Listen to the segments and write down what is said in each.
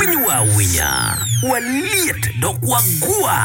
winya waliet dok wagua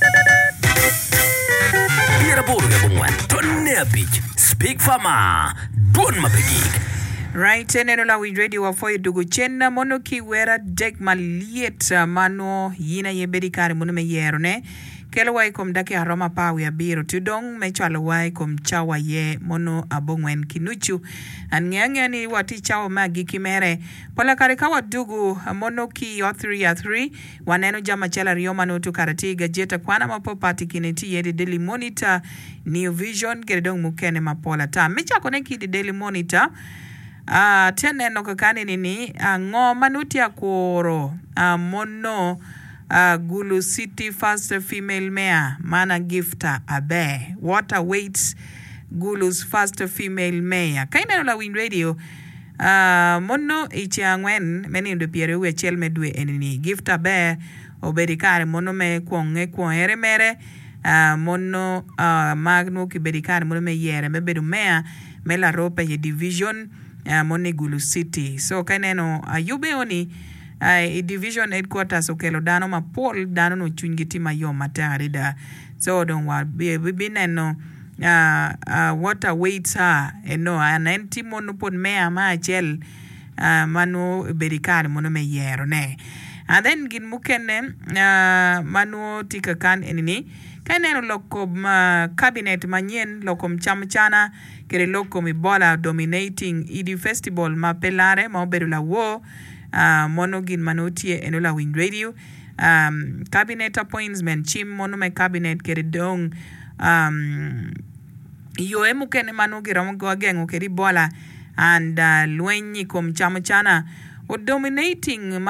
Piera borga bungwan tonne abich Speak Farmer Don mapegik Right, eneno la Wind Radio wa foyo dugu chena mono ki wera dek maliet mano yina yebedi kare mono me yero ne kelo wai kom dake aroma pawi abiro tudong me chwalo wai kom chawa ye mono abongwen kinuchu angenga ni wati chawa magi kimere pola kare kawa dugu mono ki yo 3 waneno jama chela rioma no tu karati gajeta kwana mapopati kineti yedi Daily Monitor New Vision geredong mukene mapola ta mecha koneki di Daily Monitor teneno kakani nini ngo manuti akoro mono Gulu City first female mayor mana gifta abe what awaits Gulu's first female mayor kaina la Wind Radio mono ichiangwen meni ndo piere we chel medwe enini gifta abe oberikare mono me kwongere mere mono magno kiberikare mono me yere mebedu mayor mela rope ye division Moni Gulu City. So kaneno ayube oni division headquarters okelo dano mapol dano no chungiti mayo matarida. So don't worry bineno what awaits her an anti monopod mea ma chel manu berikare mono me yero ne. And then gin mukene manu tikakan enini kaneno lokom cabinet manyen lokom chamchana kere lokom ibola dominating idi festival mapelare maoberula wo monogin manotie enola Wind Radio cabinet appointment chim mono me cabinet kere dong yo emukene manogira mo agengo kere bola and lwenyi kom chamchana o dominating